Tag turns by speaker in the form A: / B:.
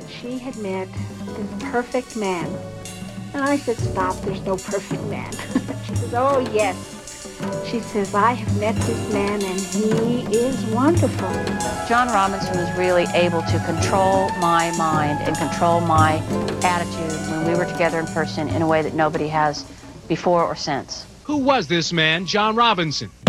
A: she had met this perfect man. And I said, stop, there's no perfect man. She says, oh, yes. She says, I have met this man and he is wonderful.
B: John Robinson was really able to control my mind and control my attitude when we were together in person in a way that nobody has before or since.
C: Who was this man, John Robinson?